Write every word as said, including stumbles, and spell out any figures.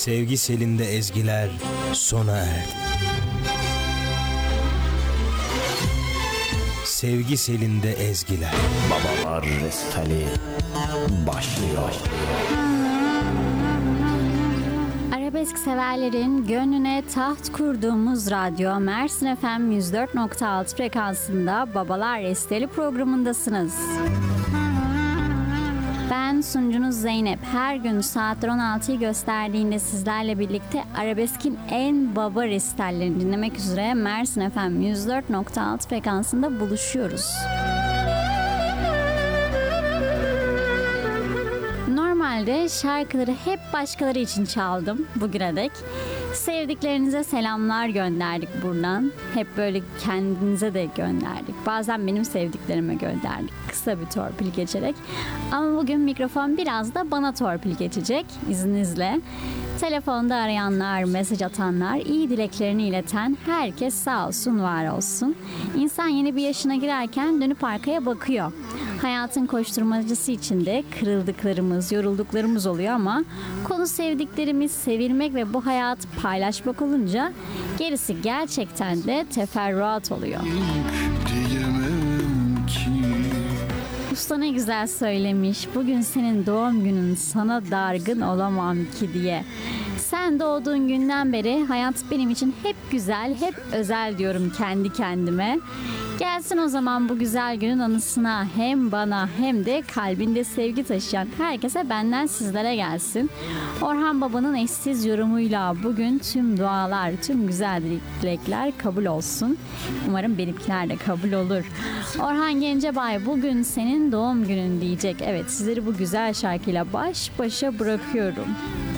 Sevgi selinde ezgiler sona erdi. Sevgi selinde ezgiler. Babalar Restali başlıyor. Arabesk severlerin gönlüne taht kurduğumuz radyo Mersin F M yüz dört nokta altı frekansında Babalar Restali programındasınız. Ben sunucunuz Zeynep. Her gün saatler on altıyı gösterdiğinde sizlerle birlikte Arabesk'in en baba restallerini dinlemek üzere Mersin F M yüz dört nokta altı frekansında buluşuyoruz. Normalde şarkıları hep başkaları için çaldım bugüne dek. Sevdiklerinize selamlar gönderdik buradan. Hep böyle kendinize de gönderdik. Bazen benim sevdiklerime gönderdik. Kısa bir torpil geçerek. Ama bugün mikrofon biraz da bana torpil geçecek izninizle. Telefonda arayanlar, mesaj atanlar, iyi dileklerini ileten herkes sağ olsun, var olsun. İnsan yeni bir yaşına girerken dönüp arkaya bakıyor. Hayatın koşturmacısı içinde kırıldıklarımız, yorulduklarımız oluyor ama konu sevdiklerimiz, sevilmek ve bu hayatı paylaşmak olunca gerisi gerçekten de teferruat oluyor. Usta ne güzel söylemiş, bugün senin doğum günün, sana dargın olamam ki diye. Sen doğduğun günden beri hayat benim için hep güzel, hep özel diyorum kendi kendime. Gelsin o zaman bu güzel günün anısına, hem bana hem de kalbinde sevgi taşıyan herkese benden sizlere gelsin. Orhan Baba'nın eşsiz yorumuyla bugün tüm dualar, tüm güzel dilekler kabul olsun. Umarım benimkiler de kabul olur. Orhan Gencebay bugün senin doğum günün diyecek. Evet, sizleri bu güzel şarkıyla baş başa bırakıyorum.